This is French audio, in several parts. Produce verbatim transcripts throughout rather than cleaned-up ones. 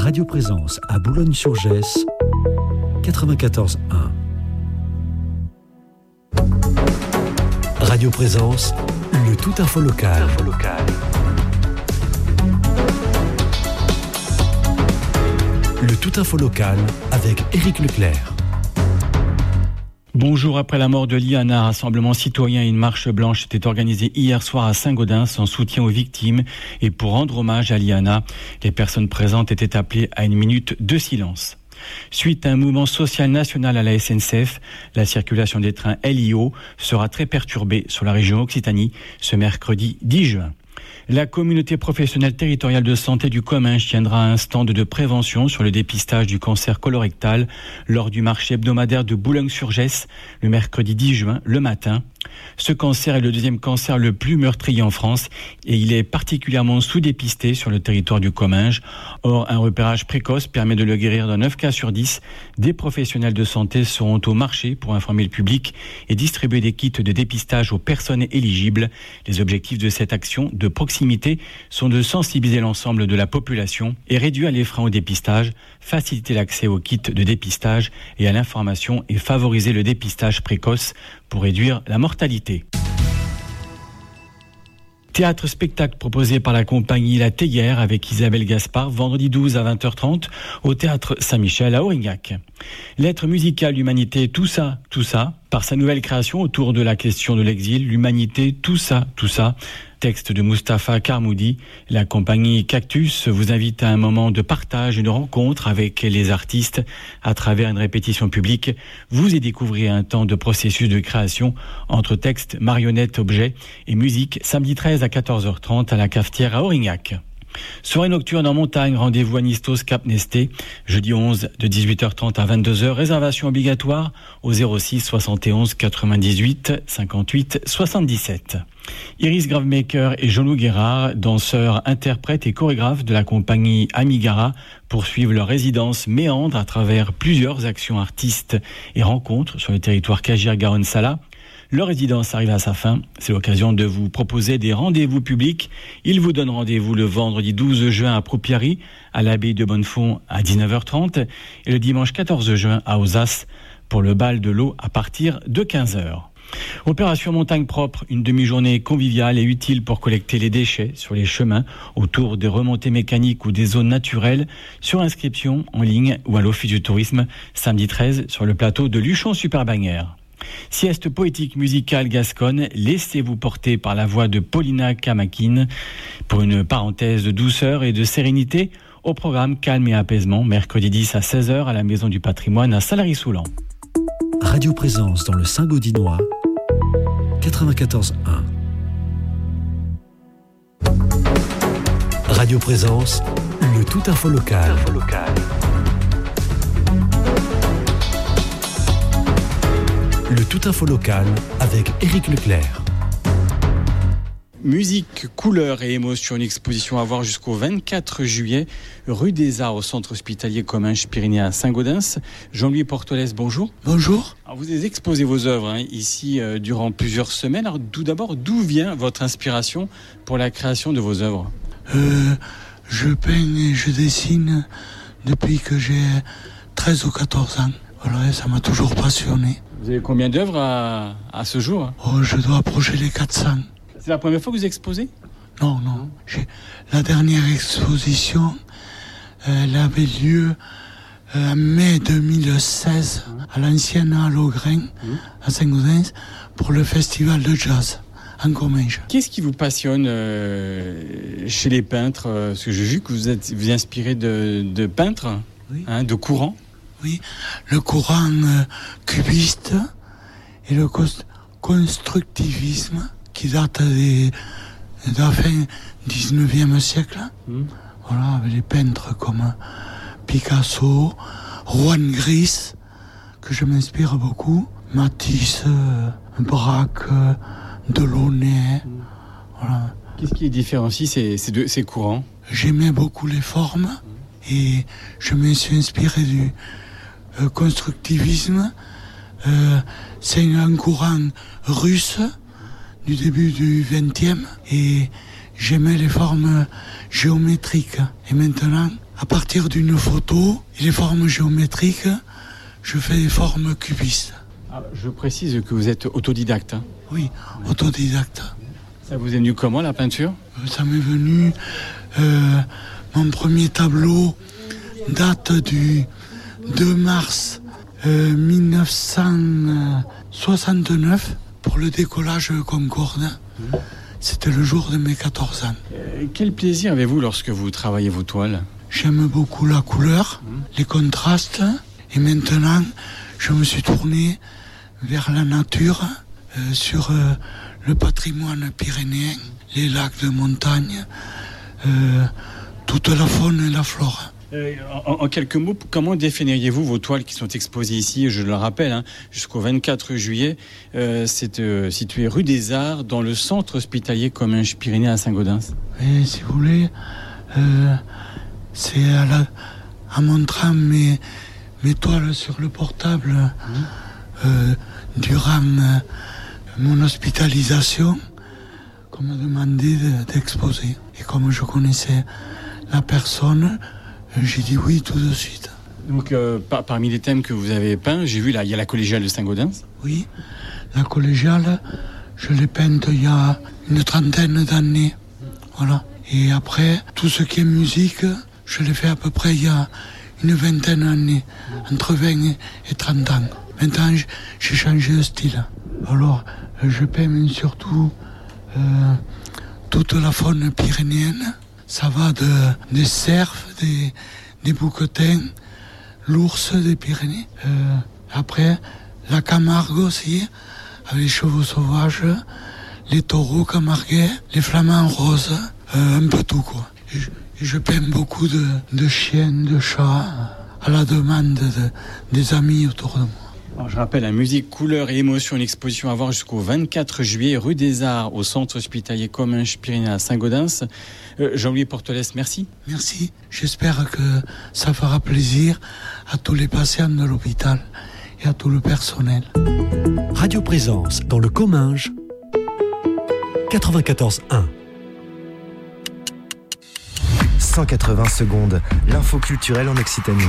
Radio Présence à Boulogne-sur-Gesse, quatre-vingt-quatorze un. Radio Présence, le tout info local. Info local. Le tout info local avec Éric Leclerc. Bonjour, après la mort de Liana, un rassemblement citoyen et une marche blanche étaient organisés hier soir à Saint-Gaudens en soutien aux victimes et pour rendre hommage à Liana. Les personnes présentes étaient appelées à une minute de silence. Suite à un mouvement social national à la S N C F, la circulation des trains L I O sera très perturbée sur la région Occitanie ce mercredi dix juin. La communauté professionnelle territoriale de santé du Comminges tiendra un stand de prévention sur le dépistage du cancer colorectal lors du marché hebdomadaire de Boulogne-sur-Gesse le mercredi dix juin, le matin. Ce cancer est le deuxième cancer le plus meurtrier en France et il est particulièrement sous-dépisté sur le territoire du Comminges. Or, un repérage précoce permet de le guérir dans neuf cas sur dix. Des professionnels de santé seront au marché pour informer le public et distribuer des kits de dépistage aux personnes éligibles. Les objectifs de cette action de proximité sont de sensibiliser l'ensemble de la population et réduire les freins au dépistage, faciliter l'accès aux kits de dépistage et à l'information et favoriser le dépistage précoce pour réduire la mortalité. Théâtre-spectacle proposé par la compagnie La Théière avec Isabelle Gaspard, vendredi douze à vingt heures trente au Théâtre Saint-Michel à Aurignac. Lettres musicales, l'humanité, tout ça, tout ça, par sa nouvelle création autour de la question de l'exil, l'humanité, tout ça, tout ça. Texte de Mustapha Karmoudi. La compagnie Cactus vous invite à un moment de partage, une rencontre avec les artistes à travers une répétition publique. Vous y découvrez un temps de processus de création entre textes, marionnettes, objets et musique samedi treize à quatorze heures trente à la cafetière à Aurignac. Soirée nocturne en montagne, rendez-vous à Nistos Cap Nesté, jeudi onze de dix-huit heures trente à vingt-deux heures, réservation obligatoire au zéro six soixante et onze quatre-vingt-dix-huit cinquante-huit soixante-dix-sept. Iris Gravemaker et Jean-Loup Guérard, danseurs, interprètes et chorégraphes de la compagnie Amigara, poursuivent leur résidence méandre à travers plusieurs actions artistes et rencontres sur le territoire Cagiar-Garonne-Sala. Leur résidence arrive à sa fin. C'est l'occasion de vous proposer des rendez-vous publics. Ils vous donnent rendez-vous le vendredi douze juin à Proupiary, à l'abbaye de Bonnefond à dix-neuf heures trente et le dimanche quatorze juin à Ozas pour le bal de l'eau à partir de quinze heures. Opération Montagne Propre, une demi-journée conviviale et utile pour collecter les déchets sur les chemins autour des remontées mécaniques ou des zones naturelles, sur inscription en ligne ou à l'Office du tourisme, samedi treize sur le plateau de Luchon-Super-Bagnères. Sieste poétique musicale gasconne, laissez-vous porter par la voix de Paulina Kamakine pour une parenthèse de douceur et de sérénité au programme Calme et Apaisement, mercredi dix à seize heures à la Maison du Patrimoine à Salary-Soulan. Radio Présence dans le Saint-Gaudinois, quatre-vingt-quatorze un. Radio Présence, le tout info local. Info local. Le tout info local avec Éric Leclerc. Musique, couleurs et émotions, une exposition à voir jusqu'au vingt-quatre juillet, rue des Arts au centre hospitalier Comminges-Pyrénées à Saint-Gaudens. Jean-Louis Portolès, bonjour. Bonjour. Alors vous avez exposé vos œuvres hein, ici euh, durant plusieurs semaines. Alors tout d'abord, d'où vient votre inspiration pour la création de vos œuvres ? euh, Je peins et je dessine depuis que j'ai treize ou quatorze ans. Voilà, ça m'a toujours passionné. Vous avez combien d'œuvres à, à ce jour ? Oh, je dois approcher les quatre cents. C'est la première fois que vous exposez ? Non, non. J'ai... La dernière exposition, elle avait lieu en mai deux mille seize à l'ancienne halle au Grain, à Saint-Gaudens, pour le festival de jazz en Comminges. Qu'est-ce qui vous passionne euh, chez les peintres ? Parce que j'ai vu que vous êtes vous inspirez de, de peintres, oui. hein, de courants. Oui, le courant euh, cubiste et le cost- constructivisme qui date des, de la fin du dix-neuvième siècle. Mmh. Voilà, avec les peintres comme Picasso, Juan Gris, que je m'inspire beaucoup, Matisse, euh, Braque, euh, Delaunay. Mmh. Voilà. Qu'est-ce qui les différencie ces, ces, deux, ces courants ? J'aimais beaucoup les formes mmh. et je me suis inspiré du Euh, constructivisme. Euh, c'est un courant russe du début du vingtième et j'aimais les formes géométriques. Et maintenant, à partir d'une photo et les formes géométriques, je fais des formes cubistes. Ah, je précise que vous êtes autodidacte. Hein. Oui, autodidacte. Ça vous est venu comment, la peinture ? Ça m'est venu... Euh, mon premier tableau date du deux mars euh, mille neuf cent soixante-neuf pour le décollage Concorde. Mmh. C'était le jour de mes quatorze ans. Euh, quel plaisir avez-vous lorsque vous travaillez vos toiles ? J'aime beaucoup la couleur, mmh. les contrastes. Et maintenant, je me suis tourné vers la nature, euh, sur euh, le patrimoine pyrénéen, les lacs de montagne, euh, toute la faune et la flore. Euh, en, en quelques mots, comment définiriez-vous vos toiles qui sont exposées ici ? Je le rappelle, hein, jusqu'au vingt-quatre juillet, euh, c'est euh, situé rue des Arts, dans le centre hospitalier Comminges Pyrénées à Saint-Gaudens. Et si vous voulez, euh, c'est à, la, en montrant mes, mes toiles sur le portable mmh. euh, durant euh, mon hospitalisation qu'on m'a demandé de, d'exposer. Et comme je connaissais la personne, j'ai dit oui tout de suite. Donc euh, par, parmi les thèmes que vous avez peints, j'ai vu là, il y a la collégiale de Saint-Gaudens. Oui, la collégiale, je l'ai peinte il y a une trentaine d'années. Voilà. Et après, tout ce qui est musique, je l'ai fait à peu près il y a une vingtaine d'années, entre vingt et trente ans. Maintenant, j'ai changé de style. Alors, je peins surtout euh, toute la faune pyrénéenne. Ça va de, des cerfs, des, des bouquetins, l'ours des Pyrénées. Euh, après, la Camargue aussi, avec les chevaux sauvages, les taureaux camarguais, les flamands roses, euh, un peu tout quoi. Et je, et je peins beaucoup de, de chiens, de chats, à la demande de, des amis autour de moi. Alors, je rappelle, la musique, couleur et émotion, une exposition à voir jusqu'au vingt-quatre juillet, rue des Arts, au centre hospitalier Comminges Pyrénées à Saint-Gaudens. Euh, Jean-Louis Portelès, merci. Merci. J'espère que ça fera plaisir à tous les patients de l'hôpital et à tout le personnel. Radio Présence dans le Comminges, quatre-vingt-quatorze un. cent quatre-vingts secondes, l'info culturelle en Occitanie.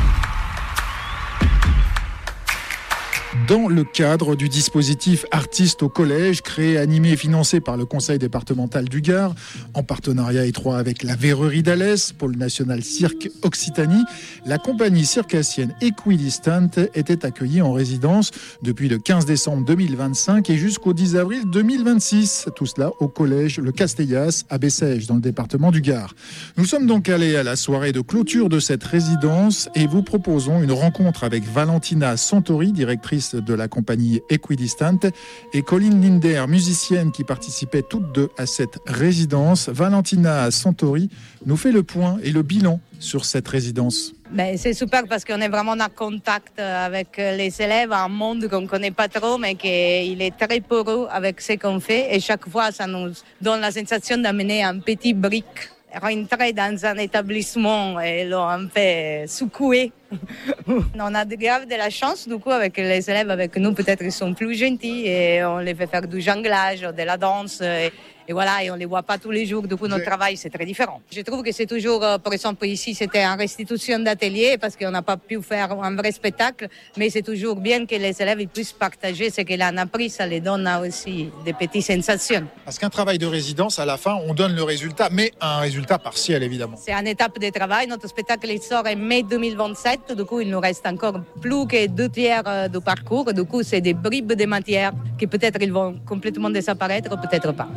Dans le cadre du dispositif Artistes au collège, créé, animé et financé par le Conseil départemental du Gard, en partenariat étroit avec la Verrerie d'Alès, Pôle national Cirque Occitanie, la compagnie circassienne Equidistant était accueillie en résidence depuis le quinze décembre deux mille vingt-cinq et jusqu'au dix avril deux mille vingt-six. Tout cela au collège Le Castellas à Bessèges, dans le département du Gard. Nous sommes donc allés à la soirée de clôture de cette résidence et vous proposons une rencontre avec Valentina Santori, directrice de la compagnie Equidistant, et Colline Linder, musicienne qui participait toutes deux à cette résidence. Valentina Santori nous fait le point et le bilan sur cette résidence. Ben, c'est super parce qu'on est vraiment en contact avec les élèves, un monde qu'on ne connaît pas trop, mais qui est très poreux avec ce qu'on fait. Et chaque fois, ça nous donne la sensation d'amener un petit brick, rentrer dans un établissement et leur un peu secouer. On a grave de la chance, du coup, avec les élèves avec nous, peut-être ils sont plus gentils et on les fait faire du jonglage, de la danse. Et, et voilà, et on les voit pas tous les jours. Du coup, notre travail, c'est très différent. Je trouve que c'est toujours, par exemple, ici, c'était en restitution d'atelier parce qu'on n'a pas pu faire un vrai spectacle, mais c'est toujours bien que les élèves ils puissent partager ce qu'ils ont appris. Ça les donne aussi des petites sensations. Parce qu'un travail de résidence, à la fin, on donne le résultat, mais un résultat partiel, évidemment. C'est une étape de travail. Notre spectacle, il sort en mai deux mille vingt-sept. Du coup, il nous reste encore plus que deux tiers du parcours. Du coup, c'est des bribes de matière qui peut-être ils vont complètement disparaître, peut-être pas.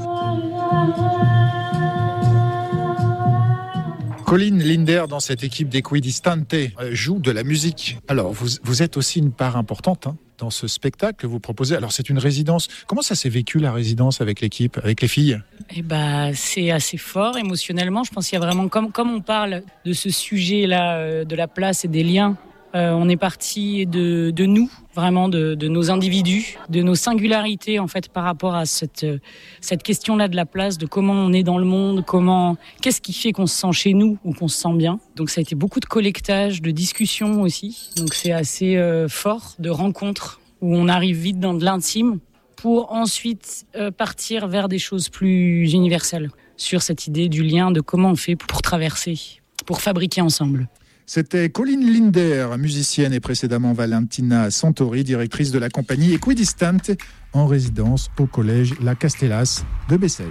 Colline Linder, dans cette équipe d'Equidistante, joue de la musique. Alors, vous, vous êtes aussi une part importante hein, dans ce spectacle que vous proposez. Alors, c'est une résidence. Comment ça s'est vécu, la résidence, avec l'équipe, avec les filles ? Eh ben, c'est assez fort émotionnellement. Je pense qu'il y a vraiment, comme, comme on parle de ce sujet-là, euh, de la place et des liens, euh, on est parti de, de nous, vraiment de, de nos individus, de nos singularités en fait par rapport à cette, cette question-là de la place, de comment on est dans le monde, comment, qu'est-ce qui fait qu'on se sent chez nous ou qu'on se sent bien. Donc ça a été beaucoup de collectage, de discussions aussi. Donc c'est assez euh, fort, de rencontres où on arrive vite dans de l'intime pour ensuite euh, partir vers des choses plus universelles. sur cette idée du lien, de comment on fait pour traverser, pour fabriquer ensemble. C'était Colline Linder, musicienne, et précédemment Valentina Santori, directrice de la compagnie Equidistante, en résidence au collège La Castellas de Bessèges.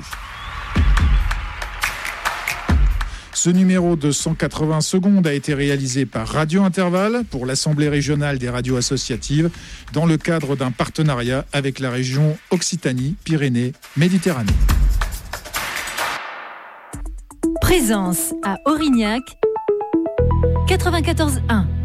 Ce numéro de cent quatre-vingts secondes a été réalisé par Radio Intervalle pour l'Assemblée régionale des radios associatives dans le cadre d'un partenariat avec la région Occitanie-Pyrénées-Méditerranée. Présence à Aurignac quatre-vingt-quatorze un.